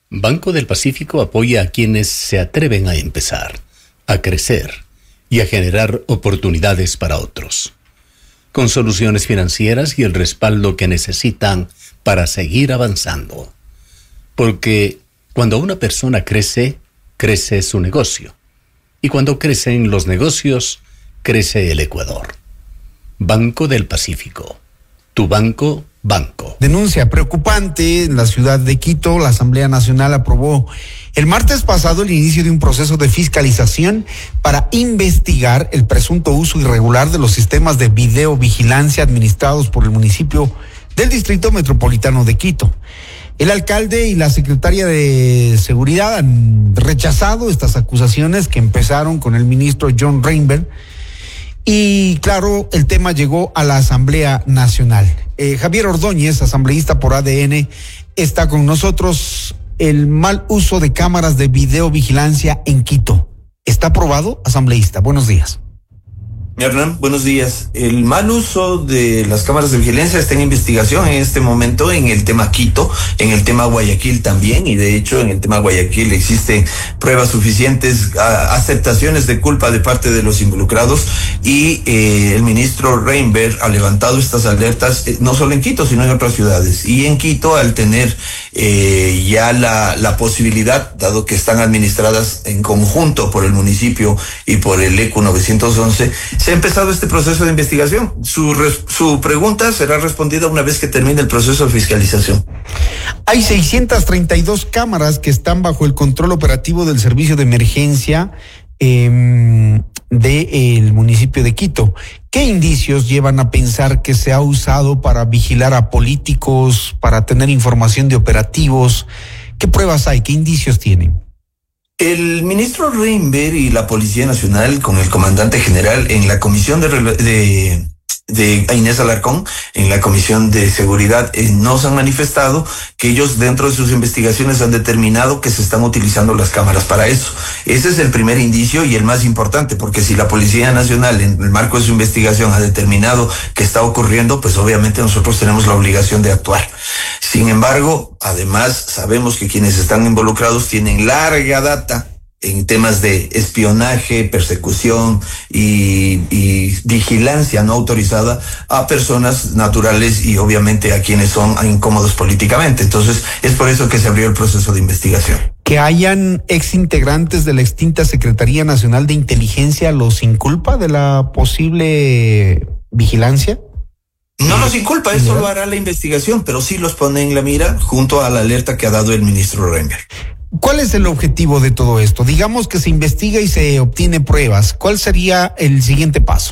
Banco del Pacífico apoya a quienes se atreven a empezar, a crecer y a generar oportunidades para otros, con soluciones financieras y el respaldo que necesitan para seguir avanzando. Porque cuando una persona crece, crece su negocio. Y cuando crecen los negocios, crece el Ecuador. Banco del Pacífico. Tu banco. Denuncia preocupante en la ciudad de Quito. La Asamblea Nacional aprobó el martes pasado el inicio de un proceso de fiscalización para investigar el presunto uso irregular de los sistemas de videovigilancia administrados por el municipio del Distrito Metropolitano de Quito. El alcalde y la secretaria de Seguridad han rechazado estas acusaciones que empezaron con el ministro John Reinberg. Y claro, el tema llegó a la Asamblea Nacional. Javier Ordóñez, asambleísta por ADN, está con nosotros. El mal uso de cámaras de videovigilancia en Quito. ¿Está aprobado, asambleísta? Buenos días. Hernán, buenos días. El mal uso de las cámaras de vigilancia está en investigación en este momento en el tema Quito, en el tema Guayaquil también, y de hecho en el tema Guayaquil existen pruebas suficientes, aceptaciones de culpa de parte de los involucrados, y el ministro Reinberg ha levantado estas alertas no solo en Quito, sino en otras ciudades. Y en Quito, al tener ya la posibilidad, dado que están administradas en conjunto por el municipio y por el ECU 911, se ha empezado este proceso de investigación. Su pregunta será respondida una vez que termine el proceso de fiscalización. Hay 632 cámaras que están bajo el control operativo del servicio de emergencia del municipio de Quito. ¿Qué indicios llevan a pensar que se ha usado para vigilar a políticos, para tener información de operativos? ¿Qué pruebas hay? ¿Qué indicios tienen? El ministro Reinberg y la Policía Nacional, con el comandante general, en la comisión de Inés Alarcón, en la Comisión de Seguridad, nos han manifestado que ellos dentro de sus investigaciones han determinado que se están utilizando las cámaras para eso. Ese es el primer indicio y el más importante, porque si la Policía Nacional en el marco de su investigación ha determinado que está ocurriendo, pues obviamente nosotros tenemos la obligación de actuar. Sin embargo, además sabemos que quienes están involucrados tienen larga data en temas de espionaje, persecución y vigilancia no autorizada a personas naturales y obviamente a quienes son incómodos políticamente. Entonces, es por eso que se abrió el proceso de investigación. ¿Que hayan exintegrantes de la extinta Secretaría Nacional de Inteligencia los inculpa de la posible vigilancia? No los inculpa, eso lo hará la investigación, pero sí los pone en la mira junto a la alerta que ha dado el ministro Reinberg. ¿Cuál es el objetivo de todo esto? Digamos que se investiga y se obtiene pruebas. ¿Cuál sería el siguiente paso?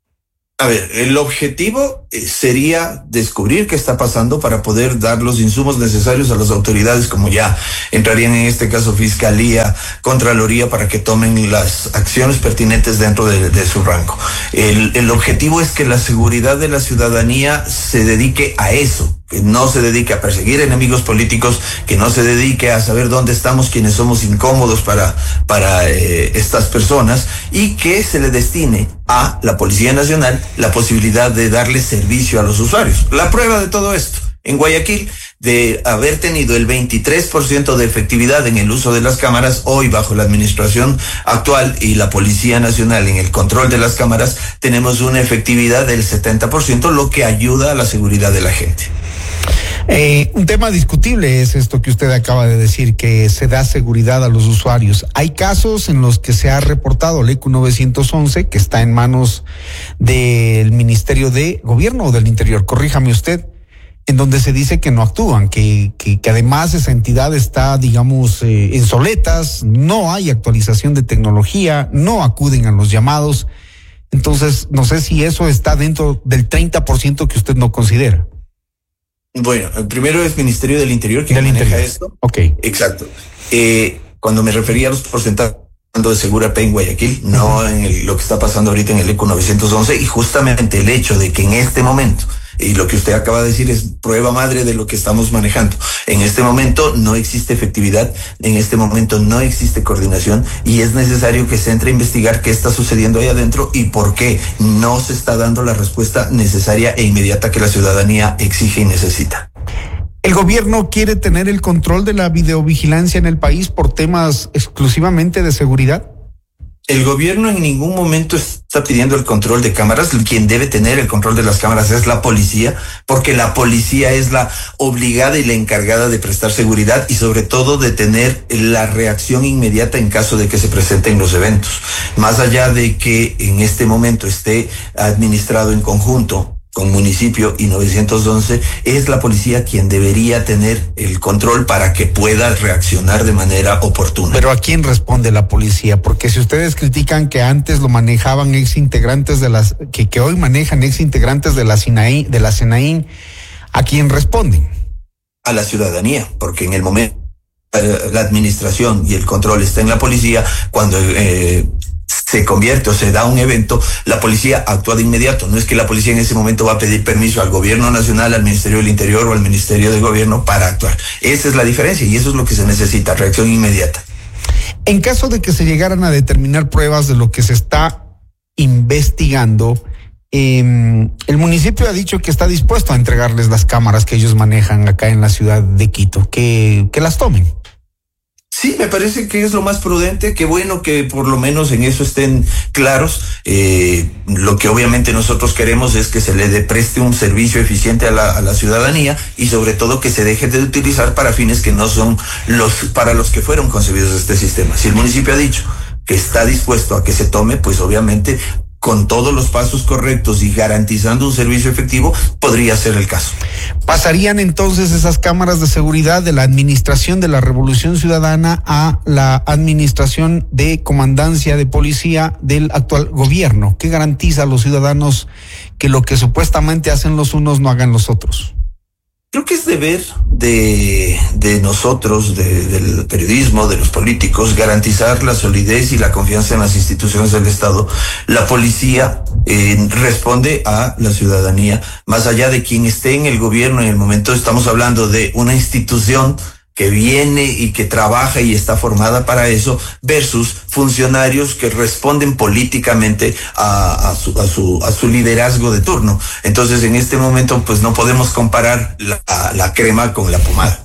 A ver, el objetivo sería descubrir qué está pasando para poder dar los insumos necesarios a las autoridades, como ya entrarían en este caso Fiscalía, Contraloría, para que tomen las acciones pertinentes dentro de su rango. El objetivo es que la seguridad de la ciudadanía se dedique a eso, que no se dedique a perseguir enemigos políticos, que no se dedique a saber dónde estamos quienes somos incómodos para estas personas, y que se le destine a la Policía Nacional la posibilidad de darle servicio a los usuarios. La prueba de todo esto, en Guayaquil, de haber tenido el 23% de efectividad en el uso de las cámaras, hoy bajo la administración actual y la Policía Nacional en el control de las cámaras, tenemos una efectividad del 70%, lo que ayuda a la seguridad de la gente. Un tema discutible es esto que usted acaba de decir, que se da seguridad a los usuarios. Hay casos en los que se ha reportado el ECU 911, que está en manos del Ministerio de Gobierno o del Interior, corríjame usted, en donde se dice que no actúan, que además esa entidad está, digamos, en soletas, no hay actualización de tecnología, no acuden a los llamados. Entonces, no sé si eso está dentro del 30% que usted no considera. Bueno, el primero es Ministerio del Interior quien maneja esto. Ok. Exacto. Cuando me refería a los porcentajes de Segura P en Guayaquil, no en lo que está pasando ahorita en el ECU 911, y justamente el hecho de que en este momento, y lo que usted acaba de decir es prueba madre de lo que estamos manejando. En este momento no existe efectividad, en este momento no existe coordinación, y es necesario que se entre a investigar qué está sucediendo ahí adentro y por qué no se está dando la respuesta necesaria e inmediata que la ciudadanía exige y necesita. ¿El gobierno quiere tener el control de la videovigilancia en el país por temas exclusivamente de seguridad? El gobierno en ningún momento está pidiendo el control de cámaras. Quien debe tener el control de las cámaras es la policía, porque la policía es la obligada y la encargada de prestar seguridad y sobre todo de tener la reacción inmediata en caso de que se presenten los eventos. Más allá de que en este momento esté administrado en conjunto con municipio y 911, es la policía quien debería tener el control para que pueda reaccionar de manera oportuna. Pero ¿a quién responde la policía? Porque si ustedes critican que antes lo manejaban exintegrantes de las, que hoy manejan exintegrantes de la SENAIN, ¿a quién responden? A la ciudadanía, porque en el momento la administración y el control está en la policía, cuando se convierte o se da un evento, la policía actúa de inmediato. No es que la policía en ese momento va a pedir permiso al gobierno nacional, al Ministerio del Interior o al Ministerio de Gobierno para actuar. Esa es la diferencia y eso es lo que se necesita, reacción inmediata. En caso de que se llegaran a determinar pruebas de lo que se está investigando, el municipio ha dicho que está dispuesto a entregarles las cámaras que ellos manejan acá en la ciudad de Quito, que las tomen. Sí, me parece que es lo más prudente. Qué bueno que por lo menos en eso estén claros. Lo que obviamente nosotros queremos es que se le preste un servicio eficiente a la ciudadanía y sobre todo que se deje de utilizar para fines que no son para los que fueron concebidos este sistema. Si el municipio ha dicho que está dispuesto a que se tome, pues obviamente con todos los pasos correctos y garantizando un servicio efectivo, podría ser el caso. ¿Pasarían entonces esas cámaras de seguridad de la administración de la Revolución Ciudadana a la administración de comandancia de policía del actual gobierno? ¿Qué garantiza a los ciudadanos que lo que supuestamente hacen los unos no hagan los otros? Creo que es deber de nosotros, del periodismo, de los políticos, garantizar la solidez y la confianza en las instituciones del Estado. La policía responde a la ciudadanía. Más allá de quien esté en el gobierno en el momento, estamos hablando de una institución que viene y que trabaja y está formada para eso, versus funcionarios que responden políticamente a su liderazgo de turno. Entonces, en este momento, pues no podemos comparar la crema con la pomada.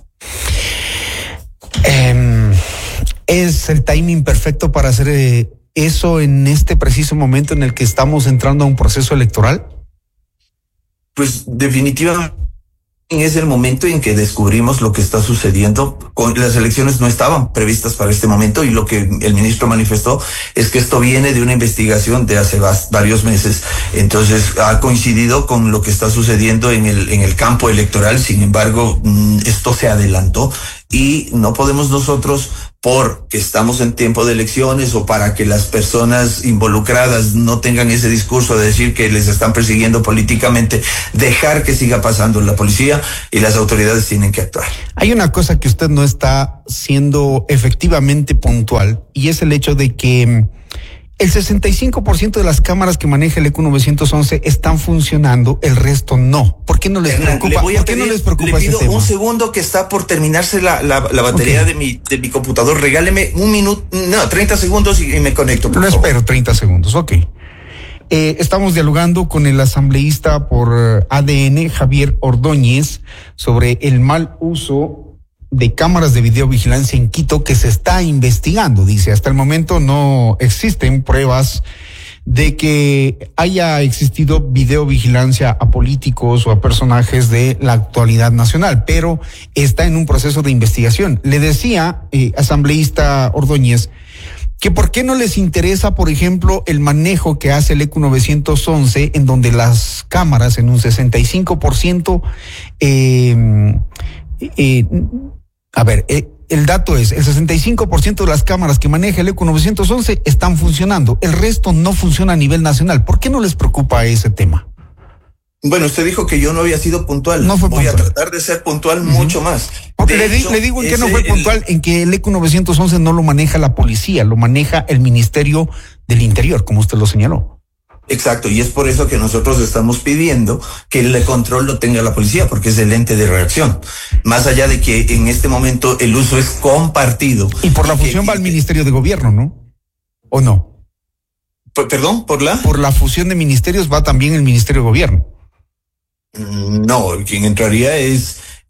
¿Es el timing perfecto para hacer eso en este preciso momento en el que estamos entrando a un proceso electoral? Pues definitivamente es el momento en que descubrimos lo que está sucediendo. Las elecciones no estaban previstas para este momento y lo que el ministro manifestó es que esto viene de una investigación de hace varios meses. Entonces ha coincidido con lo que está sucediendo en el campo electoral. Sin embargo, esto se adelantó y no podemos nosotros, porque estamos en tiempo de elecciones o para que las personas involucradas no tengan ese discurso de decir que les están persiguiendo políticamente, dejar que siga pasando. La policía y las autoridades tienen que actuar. Hay una cosa que usted no está siendo efectivamente puntual y es el hecho de que el 65% de las cámaras que maneja el EQ911 están funcionando, el resto no. ¿Por qué no les preocupa? ¿Por qué no les preocupa ese tema? Le pido un segundo, que está por terminarse la batería de mi computador. Regáleme un minuto, 30 segundos y me conecto. Lo espero 30 segundos, ok. Estamos dialogando con el asambleísta por ADN, Javier Ordóñez, sobre el mal uso de cámaras de videovigilancia en Quito que se está investigando. Dice, hasta el momento no existen pruebas de que haya existido videovigilancia a políticos o a personajes de la actualidad nacional, pero está en un proceso de investigación. Le decía, asambleísta Ordóñez, que por qué no les interesa, por ejemplo, el manejo que hace el EQ911, en donde las cámaras en un 65%, el dato es, el 65% de las cámaras que maneja el EQ911 están funcionando, el resto no funciona a nivel nacional. ¿Por qué no les preocupa ese tema? Bueno, usted dijo que yo no había sido puntual. No fue Voy puntual. a tratar de ser puntual mucho más. Le digo en que no fue puntual, en que el EQ911 no lo maneja la policía, lo maneja el Ministerio del Interior, como usted lo señaló. Exacto, y es por eso que nosotros estamos pidiendo que el control lo tenga la policía, porque es el ente de reacción. Más allá de que en este momento el uso es compartido. Y por la fusión va al Ministerio de Gobierno, ¿no? ¿O no? ¿Perdón? ¿Por la fusión de ministerios va también el Ministerio de Gobierno. No, quien entraría es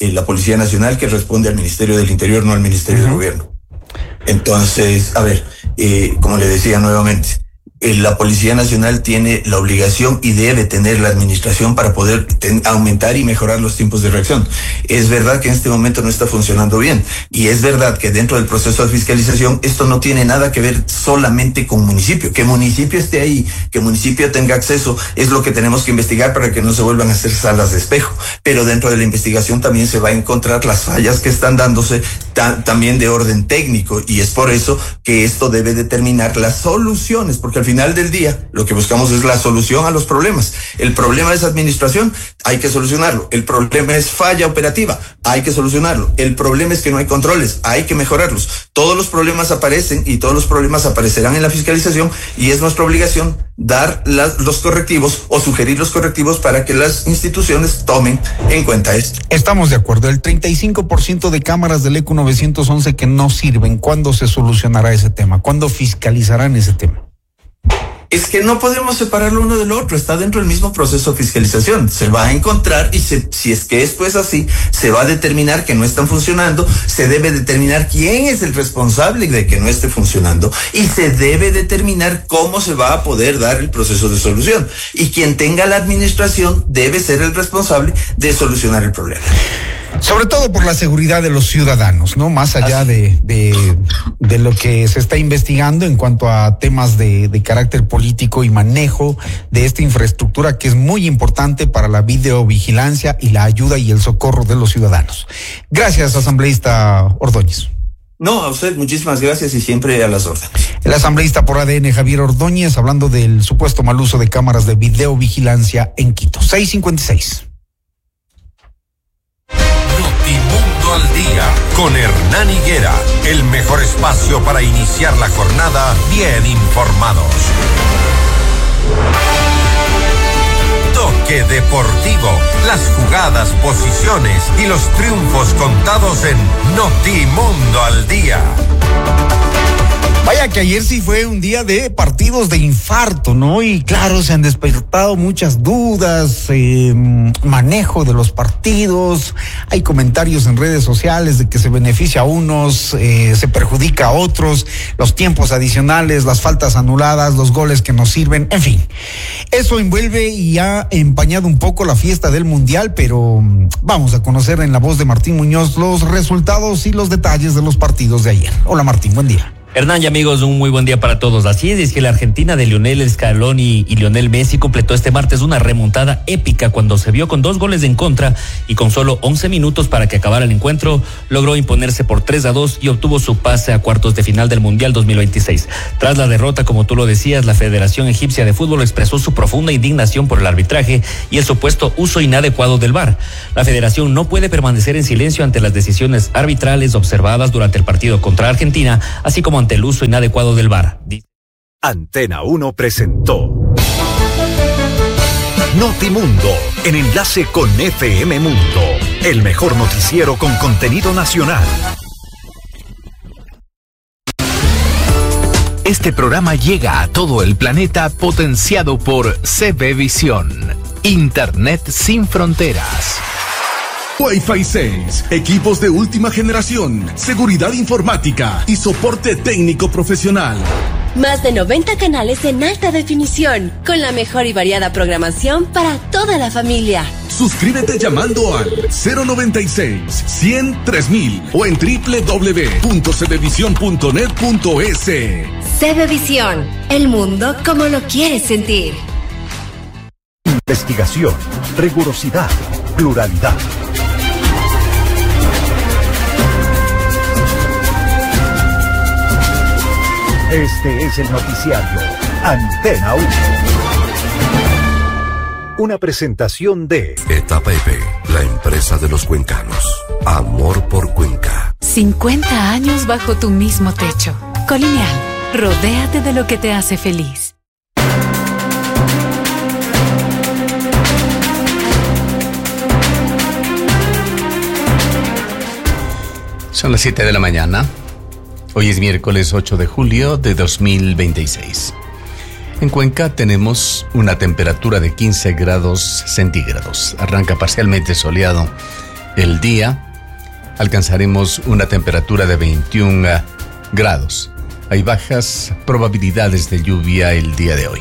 la Policía Nacional, que responde al Ministerio del Interior, no al Ministerio del Gobierno. Entonces, a ver, como le decía nuevamente, la Policía Nacional tiene la obligación y debe tener la administración para poder aumentar y mejorar los tiempos de reacción. Es verdad que en este momento no está funcionando bien, y es verdad que dentro del proceso de fiscalización esto no tiene nada que ver solamente con municipio. Que municipio esté ahí, que municipio tenga acceso, es lo que tenemos que investigar para que no se vuelvan a hacer salas de espejo. Pero dentro de la investigación también se va a encontrar las fallas que están dándose también de orden técnico, y es por eso que esto debe determinar las soluciones, porque al final del día lo que buscamos es la solución a los problemas. El problema es administración, hay que solucionarlo. El problema es falla operativa, hay que solucionarlo. El problema es que no hay controles, hay que mejorarlos. Todos los problemas aparecen y todos los problemas aparecerán en la fiscalización, y es nuestra obligación dar los correctivos o sugerir los correctivos para que las instituciones tomen en cuenta esto. Estamos de acuerdo. El 35% de cámaras del ECU 911 que no sirven, ¿cuándo se solucionará ese tema? ¿Cuándo fiscalizarán ese tema? Es que no podemos separarlo uno del otro, está dentro del mismo proceso de fiscalización. Se va a encontrar y si es que esto es así, se va a determinar que no están funcionando, se debe determinar quién es el responsable de que no esté funcionando, y se debe determinar cómo se va a poder dar el proceso de solución. Y quien tenga la administración debe ser el responsable de solucionar el problema. Sobre todo por la seguridad de los ciudadanos, ¿no? Más allá de lo que se está investigando en cuanto a temas de carácter político y manejo de esta infraestructura que es muy importante para la videovigilancia y la ayuda y el socorro de los ciudadanos. Gracias, asambleísta Ordóñez. No, a usted muchísimas gracias y siempre a las órdenes. El asambleísta por ADN, Javier Ordóñez, hablando del supuesto mal uso de cámaras de videovigilancia en Quito. 6:56. Notimundo al día con Hernán Higuera, el mejor espacio para iniciar la jornada bien informados. Toque deportivo, las jugadas, posiciones y los triunfos contados en Notimundo al día. Vaya que ayer sí fue un día de partidos de infarto, ¿no? Y claro, se han despertado muchas dudas, manejo de los partidos, hay comentarios en redes sociales de que se beneficia a unos, se perjudica a otros, los tiempos adicionales, las faltas anuladas, los goles que no sirven, en fin. Eso envuelve y ha empañado un poco la fiesta del Mundial, pero vamos a conocer en la voz de Martín Muñoz los resultados y los detalles de los partidos de ayer. Hola Martín, buen día. Hernán y amigos, un muy buen día para todos. Así es que la Argentina de Lionel Scaloni y Lionel Messi completó este martes una remontada épica cuando se vio con 2 goles en contra y con solo 11 minutos para que acabara el encuentro, logró imponerse por 3-2 y obtuvo su pase a cuartos de final del Mundial 2026. Tras la derrota, como tú lo decías, la Federación Egipcia de Fútbol expresó su profunda indignación por el arbitraje y el supuesto uso inadecuado del VAR. La Federación no puede permanecer en silencio ante las decisiones arbitrales observadas durante el partido contra Argentina, así como ante el uso inadecuado del VAR. Antena 1 presentó Notimundo, en enlace con FM Mundo, el mejor noticiero con contenido nacional. Este programa llega a todo el planeta potenciado por CB Visión, Internet sin fronteras. Wi-Fi 6, equipos de última generación, seguridad informática y soporte técnico profesional. Más de 90 canales en alta definición, con la mejor y variada programación para toda la familia. Suscríbete llamando al 096-100-3000 o en www.cbvision.net.es. CB Visión, el mundo como lo quieres sentir. Investigación, rigurosidad, pluralidad. Este es el noticiario Antena 1. Una presentación de ETAPEP, la empresa de los cuencanos. Amor por Cuenca. 50 años bajo tu mismo techo. Colonial, rodéate de lo que te hace feliz. Son las 7 de la mañana. Hoy es miércoles 8 de julio de 2026. En Cuenca tenemos una temperatura de 15 grados centígrados. Arranca parcialmente soleado el día alcanzaremos una temperatura de 21 grados. Hay bajas probabilidades de lluvia el día de hoy.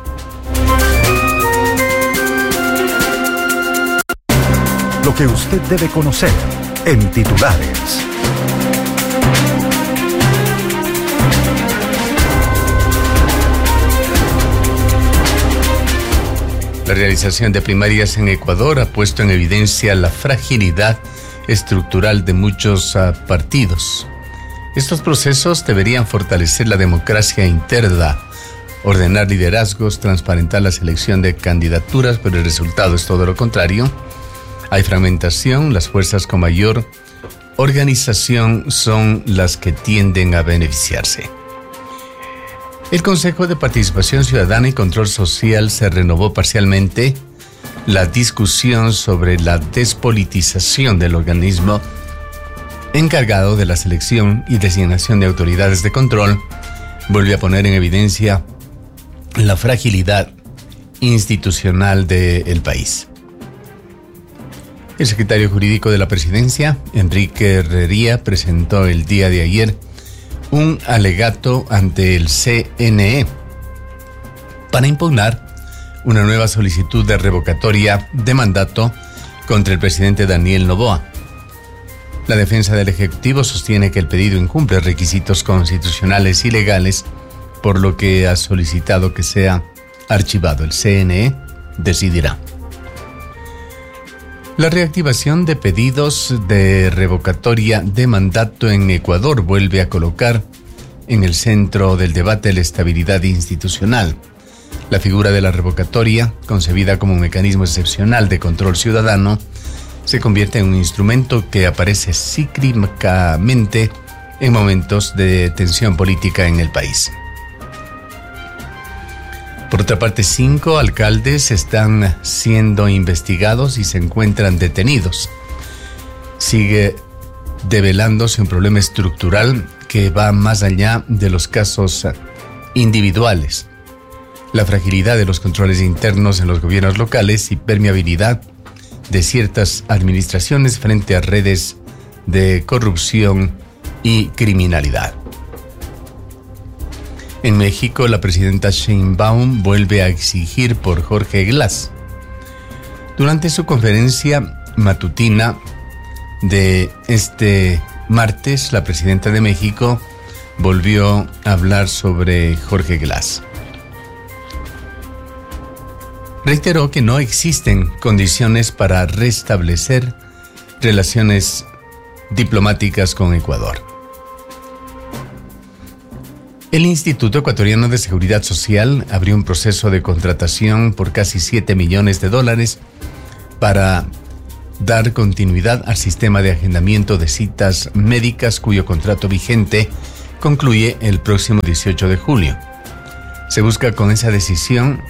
Lo que usted debe conocer en titulares. La realización de primarias en Ecuador ha puesto en evidencia la fragilidad estructural de muchos partidos. Estos procesos deberían fortalecer la democracia interna, ordenar liderazgos, transparentar la selección de candidaturas, pero el resultado es todo lo contrario. Hay fragmentación, las fuerzas con mayor organización son las que tienden a beneficiarse. El Consejo de Participación Ciudadana y Control Social se renovó parcialmente. La discusión sobre la despolitización del organismo encargado de la selección y designación de autoridades de control vuelve a poner en evidencia la fragilidad institucional del país. El secretario jurídico de la Presidencia, Enrique Herrería, presentó el día de ayer un alegato ante el CNE para impugnar una nueva solicitud de revocatoria de mandato contra el presidente Daniel Noboa. La defensa del Ejecutivo sostiene que el pedido incumple requisitos constitucionales y legales, por lo que ha solicitado que sea archivado. El CNE decidirá. La reactivación de pedidos de revocatoria de mandato en Ecuador vuelve a colocar en el centro del debate la estabilidad institucional. La figura de la revocatoria, concebida como un mecanismo excepcional de control ciudadano, se convierte en un instrumento que aparece cíclicamente en momentos de tensión política en el país. Por otra parte, 5 alcaldes están siendo investigados y se encuentran detenidos. Sigue develándose un problema estructural que va más allá de los casos individuales. La fragilidad de los controles internos en los gobiernos locales y permeabilidad de ciertas administraciones frente a redes de corrupción y criminalidad. En México, la presidenta Sheinbaum vuelve a exigir por Jorge Glass. Durante su conferencia matutina de este martes, la presidenta de México volvió a hablar sobre Jorge Glass. Reiteró que no existen condiciones para restablecer relaciones diplomáticas con Ecuador. El Instituto Ecuatoriano de Seguridad Social abrió un proceso de contratación por casi $7 millones para dar continuidad al sistema de agendamiento de citas médicas cuyo contrato vigente concluye el próximo 18 de julio. Se busca con esa decisión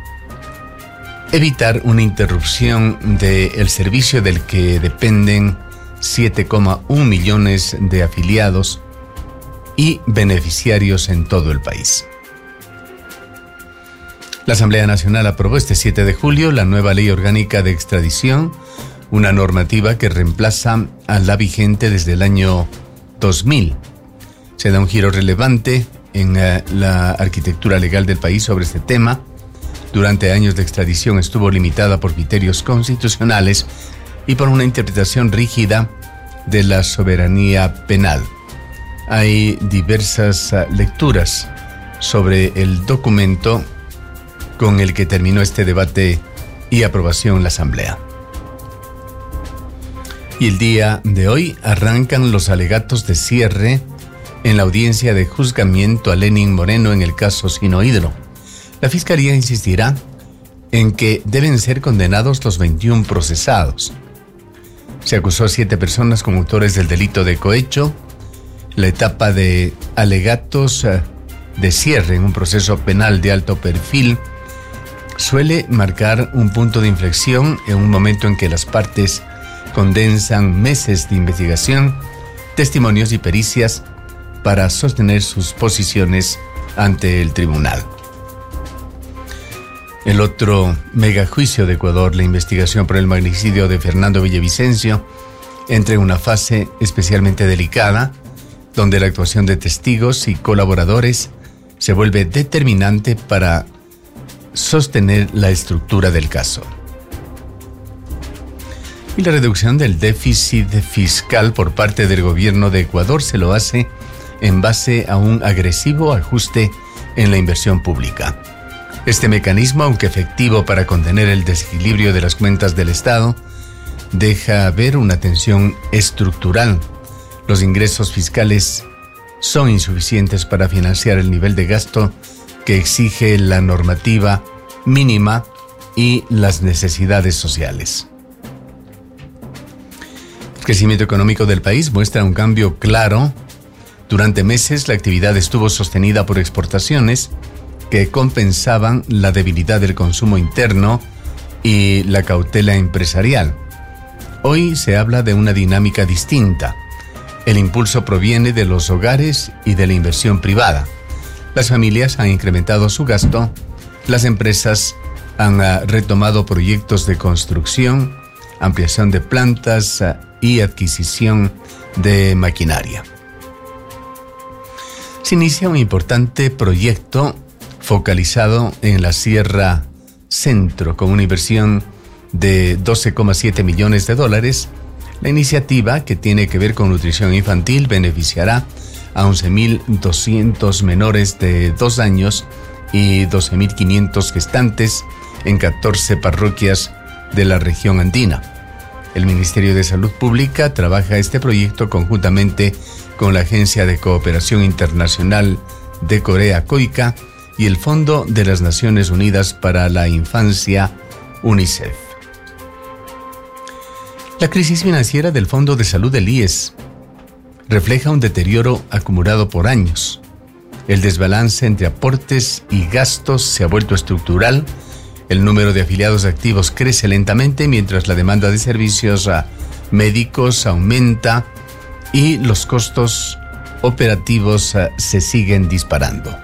evitar una interrupción del servicio del que dependen 7,1 millones de afiliados y beneficiarios en todo el país. La Asamblea Nacional aprobó este 7 de julio la nueva Ley Orgánica de Extradición, una normativa que reemplaza a la vigente desde el año 2000. Se da un giro relevante en la arquitectura legal del país sobre este tema. Durante años la extradición estuvo limitada por criterios constitucionales y por una interpretación rígida de la soberanía penal. Hay diversas lecturas sobre el documento con el que terminó este debate y aprobación en la Asamblea. Y el día de hoy arrancan los alegatos de cierre en la audiencia de juzgamiento a Lenin Moreno en el caso Sinohydro. La Fiscalía insistirá en que deben ser condenados los 21 procesados. Se acusó a 7 personas como autores del delito de cohecho. La etapa de alegatos de cierre en un proceso penal de alto perfil suele marcar un punto de inflexión en un momento en que las partes condensan meses de investigación, testimonios y pericias para sostener sus posiciones ante el tribunal. El otro megajuicio de Ecuador, la investigación por el magnicidio de Fernando Villavicencio, entra en una fase especialmente delicada, donde la actuación de testigos y colaboradores se vuelve determinante para sostener la estructura del caso. Y la reducción del déficit fiscal por parte del gobierno de Ecuador se lo hace en base a un agresivo ajuste en la inversión pública. Este mecanismo, aunque efectivo para contener el desequilibrio de las cuentas del Estado, deja ver una tensión estructural. Los ingresos fiscales son insuficientes para financiar el nivel de gasto que exige la normativa mínima y las necesidades sociales. El crecimiento económico del país muestra un cambio claro. Durante meses la actividad estuvo sostenida por exportaciones que compensaban la debilidad del consumo interno y la cautela empresarial. Hoy se habla de una dinámica distinta. El impulso proviene de los hogares y de la inversión privada. Las familias han incrementado su gasto, las empresas han retomado proyectos de construcción, ampliación de plantas y adquisición de maquinaria. Se inicia un importante proyecto focalizado en la Sierra Centro con una inversión de $12,7 millones. La iniciativa, que tiene que ver con nutrición infantil, beneficiará a 11.200 menores de 2 años y 12.500 gestantes en 14 parroquias de la región andina. El Ministerio de Salud Pública trabaja este proyecto conjuntamente con la Agencia de Cooperación Internacional de Corea, COICA, y el Fondo de las Naciones Unidas para la Infancia, UNICEF. La crisis financiera del Fondo de Salud del IES refleja un deterioro acumulado por años. El desbalance entre aportes y gastos se ha vuelto estructural. El número de afiliados activos crece lentamente mientras la demanda de servicios médicos aumenta y los costos operativos se siguen disparando.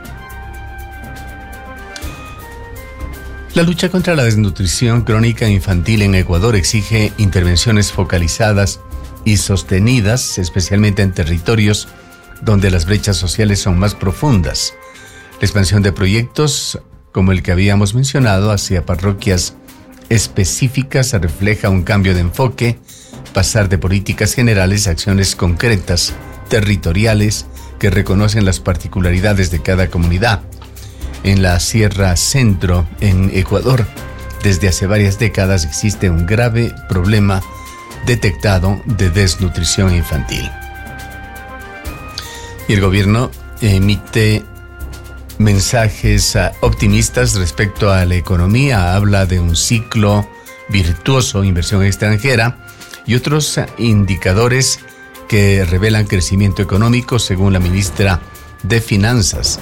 La lucha contra la desnutrición crónica infantil en Ecuador exige intervenciones focalizadas y sostenidas, especialmente en territorios donde las brechas sociales son más profundas. La expansión de proyectos, como el que habíamos mencionado, hacia parroquias específicas refleja un cambio de enfoque, pasar de políticas generales a acciones concretas, territoriales, que reconocen las particularidades de cada comunidad. En la Sierra Centro, en Ecuador, desde hace varias décadas existe un grave problema detectado de desnutrición infantil. Y el gobierno emite mensajes optimistas respecto a la economía, habla de un ciclo virtuoso, inversión extranjera y otros indicadores que revelan crecimiento económico según la ministra de Finanzas.